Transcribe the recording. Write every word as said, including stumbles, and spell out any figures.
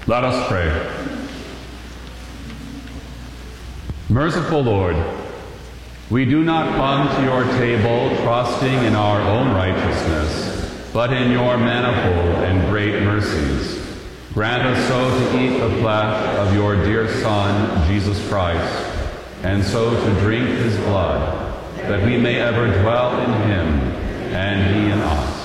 Let us pray. Merciful Lord, we do not come to your table trusting in our own righteousness, but in your manifold and great mercies. Grant us so to eat the flesh of your dear Son, Jesus Christ, and so to drink his blood, that we may ever dwell in him and he in us.